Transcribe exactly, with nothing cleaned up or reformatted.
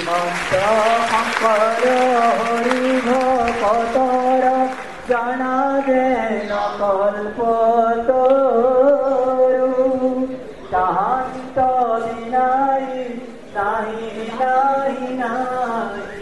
শ্ৰীমন্ত শংকৰ হৰি ভকতৰ জনা যেন কল্পতৰু তাহান্ত বিনাই নাহি নাহি নাই